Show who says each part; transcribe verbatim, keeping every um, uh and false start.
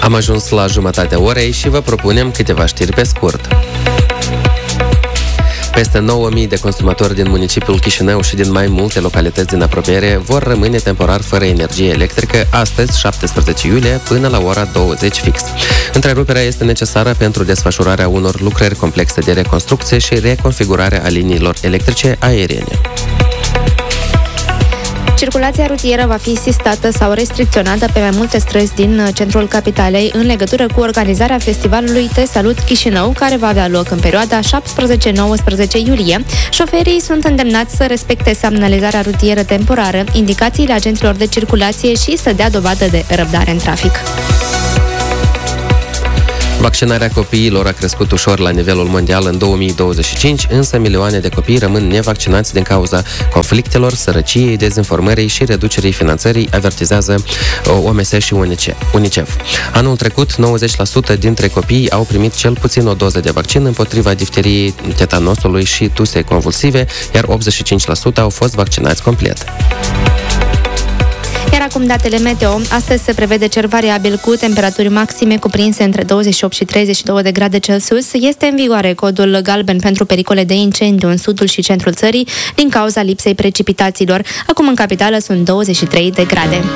Speaker 1: Am ajuns la jumătatea orei și vă propunem câteva știri pe scurt. Peste nouă mii de consumatori din municipiul Chișinău și din mai multe localități din apropiere vor rămâne temporar fără energie electrică astăzi, șaptesprezece iulie, până la ora douăzeci fix. Întreruperea este necesară pentru desfășurarea unor lucrări complexe de reconstrucție și reconfigurare a liniilor electrice aeriene.
Speaker 2: Circulația rutieră va fi sistată sau restricționată pe mai multe străzi din centrul capitalei în legătură cu organizarea festivalului Te Salut Chișinău, care va avea loc în perioada șaptesprezece nouăsprezece iulie. Șoferii sunt îndemnați să respecte semnalizarea rutieră temporară, indicațiile agenților de circulație și să dea dovadă de răbdare în trafic.
Speaker 1: Vaccinarea copiilor a crescut ușor la nivelul mondial în două mii douăzeci și cinci, însă milioane de copii rămân nevaccinați din cauza conflictelor, sărăciei, dezinformării și reducerii finanțării, avertizează O M S și UNICEF. Anul trecut, nouăzeci la sută dintre copii au primit cel puțin o doză de vaccin împotriva difteriei, tetanosului și tusei convulsive, iar optzeci și cinci la sută au fost vaccinați complet.
Speaker 2: Iar acum datele meteo. Astăzi se prevede cer variabil cu temperaturi maxime cuprinse între douăzeci și opt și treizeci și doi de grade Celsius. Este în vigoare codul galben pentru pericole de incendiu în sudul și centrul țării din cauza lipsei precipitațiilor. Acum în capitală sunt douăzeci și trei de grade.